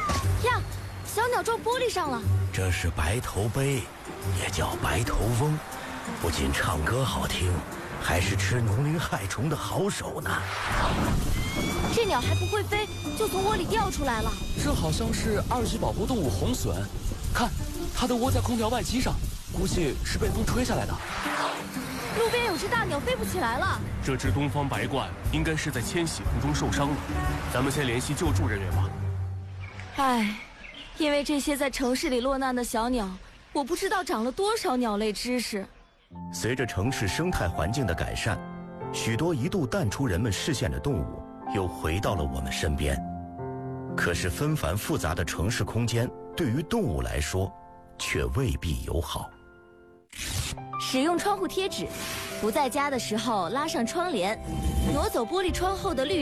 呀，小鸟撞玻璃上了。 这是白头鹎，也叫白头翁，不仅唱歌好听，还是吃农林害虫的好手呢。 这鸟还不会飞，就从窝里掉出来了。 这好像是2级保护动物红隼，看，它的窝在空调外机上，估计是被风吹下来的。 路边有只大鸟飞不起来了。 这只东方白鹳应该是在迁徙途中受伤了，咱们先联系救助人员吧。 唉，因为这些在城市里落难的小鸟，我不知道长了多少鸟类知识。 随着城市生态环境的改善，许多一度淡出人们视线的动物又回到了我们身边。可是纷繁复杂的城市空间对于动物来说却未必友好。 使用窗户贴纸，不在家的时候拉上窗帘，挪走玻璃窗后的绿